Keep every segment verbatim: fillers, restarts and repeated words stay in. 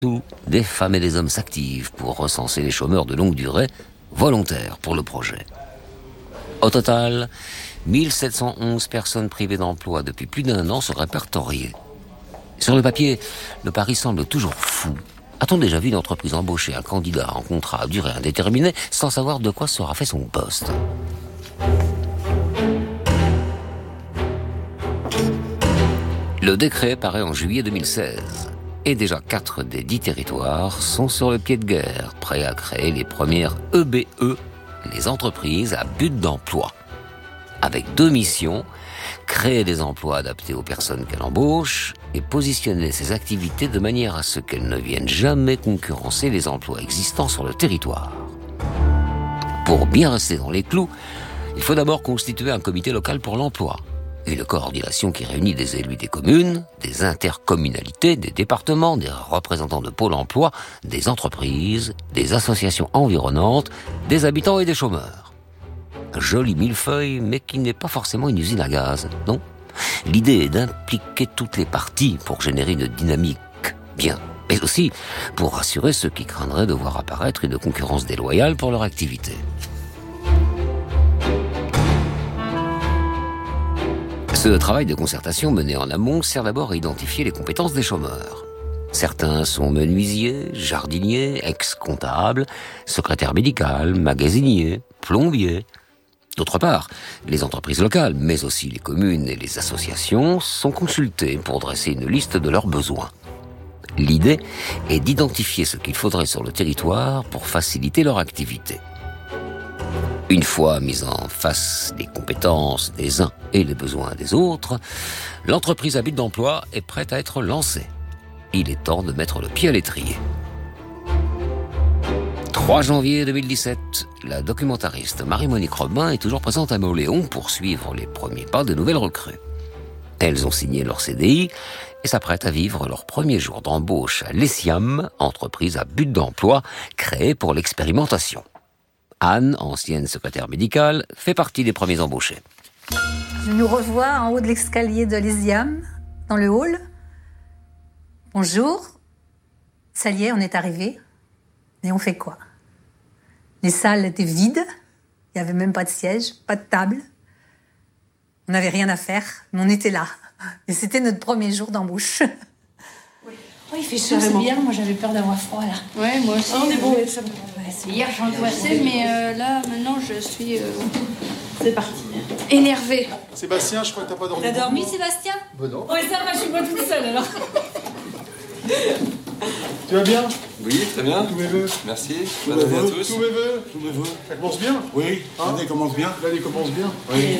Tous des femmes et des hommes s'activent pour recenser les chômeurs de longue durée volontaires pour le projet. Au total, mille sept cent onze personnes privées d'emploi depuis plus d'un an sont répertoriées. Sur le papier, le pari semble toujours fou. A-t-on déjà vu une entreprise embaucher un candidat en contrat à durée indéterminée sans savoir de quoi sera fait son poste ? Le décret paraît en juillet deux mille seize. Et déjà quatre des dix territoires sont sur le pied de guerre, prêts à créer les premières E B E, les entreprises à but d'emploi. Avec deux missions, créer des emplois adaptés aux personnes qu'elle embauche et positionner ces activités de manière à ce qu'elles ne viennent jamais concurrencer les emplois existants sur le territoire. Pour bien rester dans les clous, il faut d'abord constituer un comité local pour l'emploi. Une coordination qui réunit des élus des communes, des intercommunalités, des départements, des représentants de Pôle emploi, des entreprises, des associations environnantes, des habitants et des chômeurs. Joli millefeuille, mais qui n'est pas forcément une usine à gaz, non ? L'idée est d'impliquer toutes les parties pour générer une dynamique bien, mais aussi pour rassurer ceux qui craindraient de voir apparaître une concurrence déloyale pour leur activité. Ce travail de concertation mené en amont sert d'abord à identifier les compétences des chômeurs. Certains sont menuisiers, jardiniers, ex-comptables, secrétaires médicales, magasiniers, plombiers. D'autre part, les entreprises locales, mais aussi les communes et les associations, sont consultées pour dresser une liste de leurs besoins. L'idée est d'identifier ce qu'il faudrait sur le territoire pour faciliter leur activité. Une fois mise en face les compétences des uns et les besoins des autres, l'entreprise à but d'emploi est prête à être lancée. Il est temps de mettre le pied à l'étrier. trois janvier deux mille dix-sept, la documentariste Marie-Monique Robin est toujours présente à Mauléon pour suivre les premiers pas de nouvelles recrues. Elles ont signé leur C D I et s'apprêtent à vivre leur premier jour d'embauche à l'Essiam, entreprise à but d'emploi créée pour l'expérimentation. Anne, ancienne secrétaire médicale, fait partie des premiers embauchés. Je nous revois en haut de l'escalier de l'Esiam, dans le hall. Bonjour. Ça y est, on est arrivé. Et on fait quoi ? Les salles étaient vides. Il n'y avait même pas de siège, pas de table. On n'avait rien à faire, mais on était là. Et c'était notre premier jour d'embauche. Oui, oui, il fait chaud, c'est bien. Moi, j'avais peur d'avoir froid, là. Ouais, moi aussi. On est bon. Ouais, ça... ouais, hier, j'angoissais, mais euh, là, maintenant, je suis... Euh... C'est parti. Énervée. Sébastien, je crois que t'as pas dormi. T'as dormi, Sébastien ? Ben non. Ouais, ça va, je suis pas toute seule, alors. Tu vas bien ? Oui, très bien. Tous mes vœux. Merci. Tous mes vœux. Tous mes vœux. Tous mes vœux. Ça commence bien ? Oui, Hein l'année commence bien. L'année commence bien. Oui.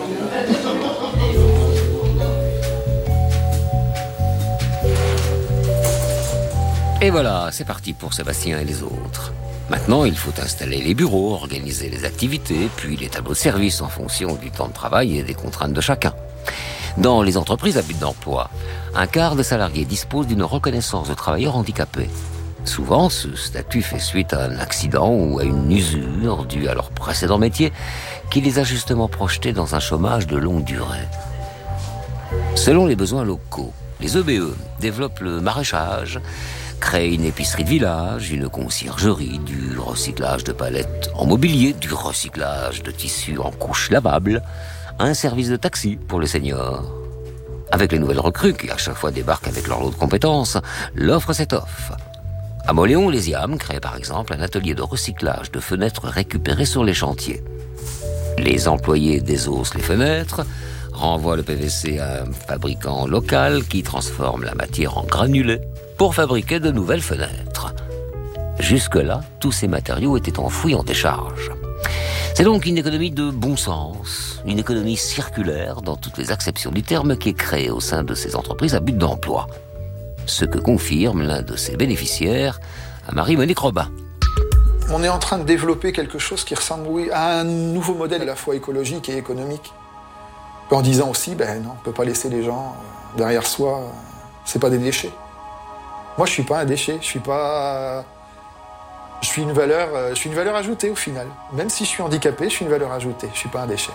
Et voilà, c'est parti pour Sébastien et les autres. Maintenant, il faut installer les bureaux, organiser les activités, puis les tableaux de service en fonction du temps de travail et des contraintes de chacun. Dans les entreprises à but d'emploi, un quart des salariés disposent d'une reconnaissance de travailleurs handicapés. Souvent, ce statut fait suite à un accident ou à une usure due à leur précédent métier qui les a justement projetés dans un chômage de longue durée. Selon les besoins locaux, les E B E développent le maraîchage, créent une épicerie de village, une conciergerie, du recyclage de palettes en mobilier, du recyclage de tissus en couches lavables, un service de taxi pour les seniors. Avec les nouvelles recrues qui à chaque fois débarquent avec leur lot de compétences, l'offre s'étoffe. À Mauléon, l'Esiam crée par exemple un atelier de recyclage de fenêtres récupérées sur les chantiers. Les employés désossent les fenêtres, renvoient le P V C à un fabricant local qui transforme la matière en granulés pour fabriquer de nouvelles fenêtres. Jusque-là, tous ces matériaux étaient enfouis en décharge. C'est donc une économie de bon sens, une économie circulaire dans toutes les acceptions du terme qui est créée au sein de ces entreprises à but d'emploi. Ce que confirme l'un de ses bénéficiaires, à Marie-Monique Robin. On est en train de développer quelque chose qui ressemble oui, à un nouveau modèle à la fois écologique et économique. En disant aussi, ben non, on ne peut pas laisser les gens derrière soi, c'est pas des déchets. Moi, je suis pas un déchet, je suis pas... Je suis une valeur, je suis une valeur ajoutée au final. Même si je suis handicapé, je suis une valeur ajoutée, je suis pas un déchet.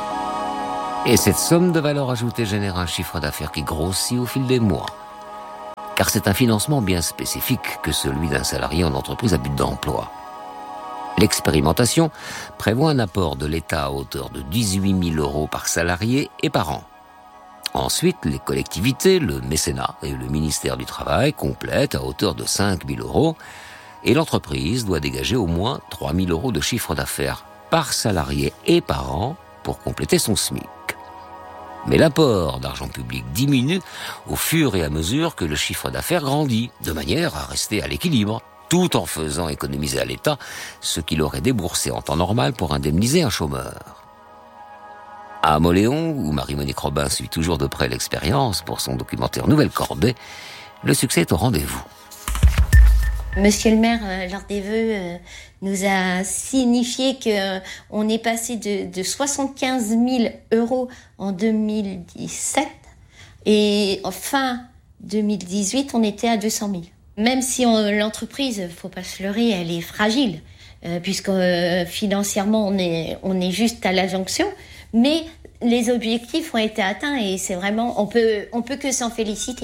Et cette somme de valeur ajoutée génère un chiffre d'affaires qui grossit au fil des mois. car c'est un financement bien spécifique que celui d'un salarié en entreprise à but d'emploi. L'expérimentation prévoit un apport de l'État à hauteur de dix-huit mille euros par salarié et par an. Ensuite, les collectivités, le mécénat et le ministère du Travail complètent à hauteur de cinq mille euros et l'entreprise doit dégager au moins trois mille euros de chiffre d'affaires par salarié et par an pour compléter son SMIC. Mais l'apport d'argent public diminue au fur et à mesure que le chiffre d'affaires grandit, de manière à rester à l'équilibre, tout en faisant économiser à l'État ce qu'il aurait déboursé en temps normal pour indemniser un chômeur. À Mauléon, où Marie-Monique Robin suit toujours de près l'expérience pour son documentaire Nouvelle Cordée, le succès est au rendez-vous. Monsieur le maire, euh, lors des vœux, euh, nous a signifié qu'on est passé de, de soixante-quinze mille euros en deux mille dix-sept et en fin deux mille dix-huit, on était à deux cent mille. Même si on, l'entreprise, faut pas se leurrer, elle est fragile, euh, puisque euh, financièrement on est, on est juste à la jonction, mais les objectifs ont été atteints et c'est vraiment, on peut, on peut que s'en féliciter.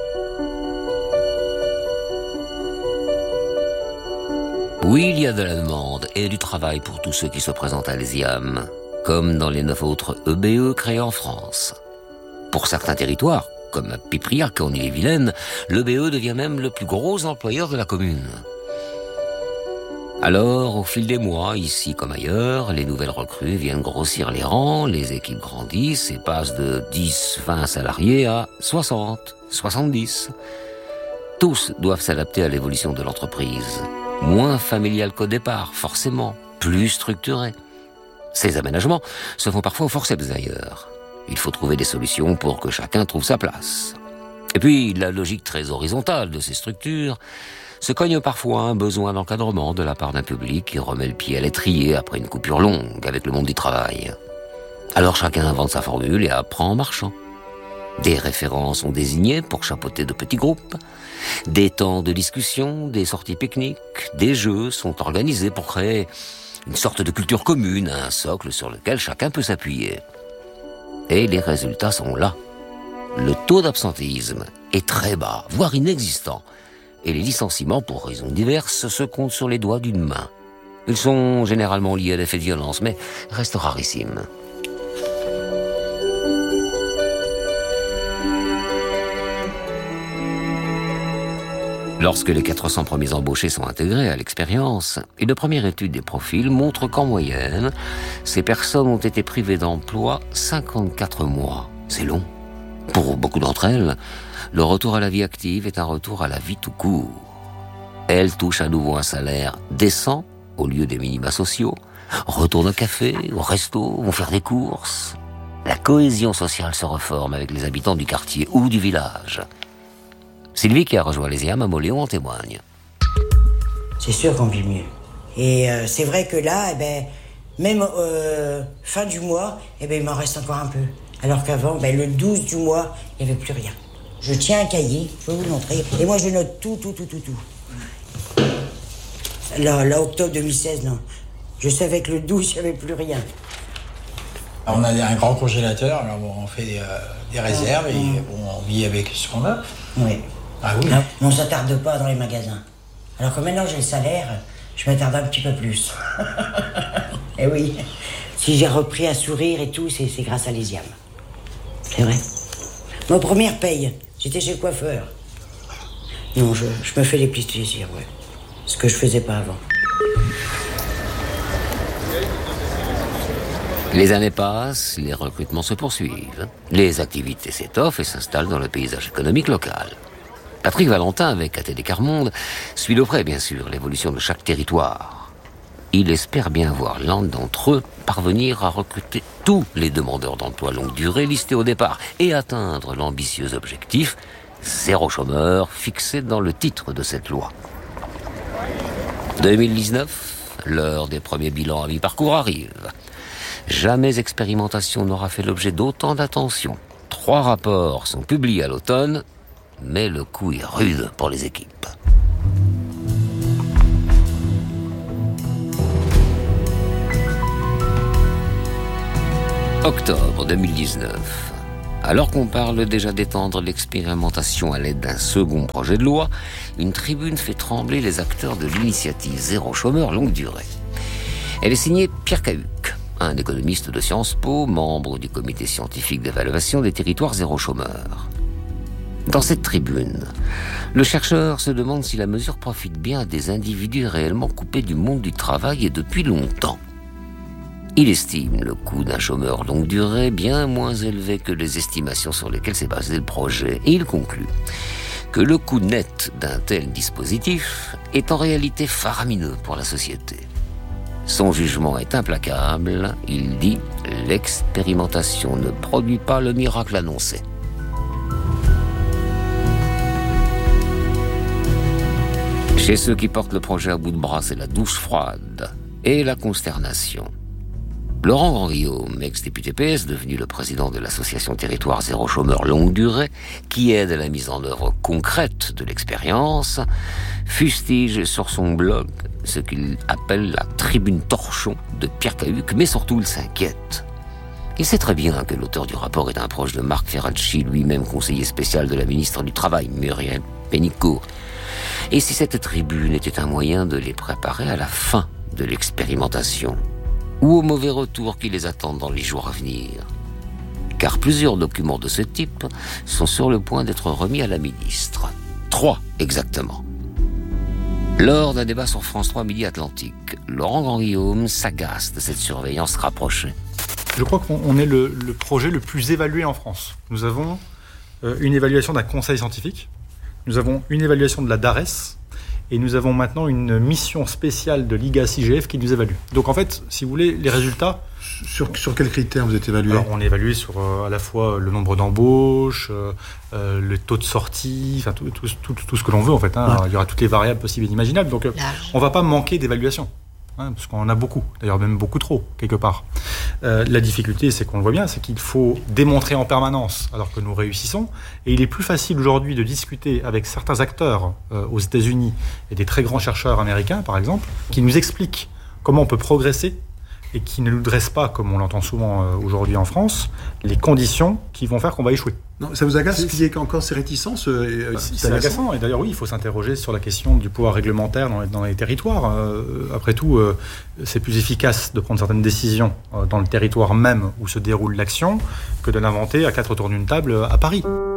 Oui, il y a de la demande et du travail pour tous ceux qui se présentent à l'ESIAM, comme dans les neuf autres E B E créés en France. Pour certains territoires, comme à Pipriac en Ille-et-Vilaine, l'E B E devient même le plus gros employeur de la commune. Alors, au fil des mois, ici comme ailleurs, les nouvelles recrues viennent grossir les rangs, les équipes grandissent et passent de dix, vingt salariés à soixante, soixante-dix. Tous doivent s'adapter à l'évolution de l'entreprise. Moins familial qu'au départ, forcément, plus structuré. Ces aménagements se font parfois au forceps d'ailleurs. Il faut trouver des solutions pour que chacun trouve sa place. Et puis, la logique très horizontale de ces structures se cogne parfois un besoin d'encadrement de la part d'un public qui remet le pied à l'étrier après une coupure longue avec le monde du travail. Alors chacun invente sa formule et apprend en marchant. Des référents sont désignés pour chapeauter de petits groupes. Des temps de discussion, des sorties pique-niques, des jeux sont organisés pour créer une sorte de culture commune, un socle sur lequel chacun peut s'appuyer. Et les résultats sont là. Le taux d'absentéisme est très bas, voire inexistant. Et les licenciements, pour raisons diverses, se comptent sur les doigts d'une main. Ils sont généralement liés à des faits de violence, mais restent rarissimes. Lorsque les quatre cents premiers embauchés sont intégrés à l'expérience, une première étude des profils montre qu'en moyenne, ces personnes ont été privées d'emploi cinquante-quatre mois. C'est long. Pour beaucoup d'entre elles, le retour à la vie active est un retour à la vie tout court. Elles touchent à nouveau un salaire décent au lieu des minima sociaux, retournent au café, au resto, vont faire des courses. La cohésion sociale se reforme avec les habitants du quartier ou du village. Sylvie, qui a rejoint l'ESIAM à Mauléon, en témoigne. C'est sûr qu'on vit mieux. Et euh, c'est vrai que là, eh ben, même euh, fin du mois, eh ben, il m'en reste encore un peu. Alors qu'avant, ben, le douze du mois, il n'y avait plus rien. Je tiens un cahier, je vais vous le montrer. Et moi, je note tout, tout, tout, tout, tout. Là, là, octobre deux mille seize, non. Je savais que le douze, il n'y avait plus rien. On a un grand congélateur, alors bon, on fait euh, des réserves et bon, on vit avec ce qu'on a. Oui. Ah oui. Non, on ne s'attarde pas dans les magasins. Alors que maintenant j'ai le salaire, je m'attarde un petit peu plus. Et oui, si j'ai repris à sourire et tout, c'est, c'est grâce à l'ESIAM. C'est vrai. Ma première paye, j'étais chez le coiffeur. Non, je, je me fais les petits plaisirs, ouais. Ce que je faisais pas avant. Les années passent, les recrutements se poursuivent. Les activités s'étoffent et s'installent dans le paysage économique local. Patrick Valentin, avec A T D Quart Monde, suit de près, bien sûr, l'évolution de chaque territoire. Il espère bien voir l'un d'entre eux parvenir à recruter tous les demandeurs d'emploi longue durée listés au départ et atteindre l'ambitieux objectif zéro chômeur fixé dans le titre de cette loi. deux mille dix-neuf, l'heure des premiers bilans à mi-parcours arrive. Jamais expérimentation n'aura fait l'objet d'autant d'attention. Trois rapports sont publiés à l'automne, mais le coup est rude pour les équipes. Octobre deux mille dix-neuf. Alors qu'on parle déjà d'étendre l'expérimentation à l'aide d'un second projet de loi, une tribune fait trembler les acteurs de l'initiative Zéro chômeur longue durée. Elle est signée Pierre Cahuc, un économiste de Sciences Po, membre du comité scientifique d'évaluation des territoires zéro chômeur. Dans cette tribune, le chercheur se demande si la mesure profite bien à des individus réellement coupés du monde du travail et depuis longtemps. Il estime le coût d'un chômeur longue durée bien moins élevé que les estimations sur lesquelles s'est basé le projet, et il conclut que le coût net d'un tel dispositif est en réalité faramineux pour la société. Son jugement est implacable, il dit « L'expérimentation ne produit pas le miracle annoncé ». Chez ceux qui portent le projet à bout de bras, c'est la douche froide et la consternation. Laurent Grandguillaume, ex-député P S, devenu le président de l'association Territoire Zéro Chômeur Longue Durée, qui aide à la mise en œuvre concrète de l'expérience, fustige sur son blog ce qu'il appelle la tribune torchon de Pierre Cahuc, mais surtout il s'inquiète. Il sait très bien que l'auteur du rapport est un proche de Marc Ferracci, lui-même conseiller spécial de la ministre du Travail, Muriel Pénicaud. Et si cette tribune était un moyen de les préparer à la fin de l'expérimentation, ou aux mauvais retours qui les attendent dans les jours à venir. Car plusieurs documents de ce type sont sur le point d'être remis à la ministre. Trois, exactement. Lors d'un débat sur France trois Midi Atlantique, Laurent Grandguillaume s'agace de cette surveillance rapprochée. Je crois qu'on est le, le projet le plus évalué en France. Nous avons euh, une évaluation d'un conseil scientifique, nous avons une évaluation de la DARES, et nous avons maintenant une mission spéciale de l'I G A S I G F qui nous évalue. Donc en fait, si vous voulez, les résultats... Sur, sur quels critères vous êtes évalué ? Alors, on est évalué sur euh, à la fois le nombre d'embauches, euh, euh, le taux de sortie, enfin tout, tout, tout, tout ce que l'on veut en fait. Hein. Ouais. Il y aura toutes les variables possibles et imaginables. Donc euh, on ne va pas manquer d'évaluation. Hein, parce qu'on en a beaucoup, d'ailleurs même beaucoup trop, quelque part. Euh, la difficulté, c'est qu'on le voit bien, c'est qu'il faut démontrer en permanence, alors que nous réussissons, et il est plus facile aujourd'hui de discuter avec certains acteurs euh, aux États-Unis et des très grands chercheurs américains, par exemple, qui nous expliquent comment on peut progresser et qui ne nous dressent pas, comme on l'entend souvent euh, aujourd'hui en France, les conditions qui vont faire qu'on va échouer. Non, ça vous agace qu'il y ait encore ces réticences euh, bah, C'est agaçant, et d'ailleurs oui, il faut s'interroger sur la question du pouvoir réglementaire dans les, dans les territoires. Euh, après tout, euh, c'est plus efficace de prendre certaines décisions euh, dans le territoire même où se déroule l'action que de l'inventer à quatre autour d'une table à Paris.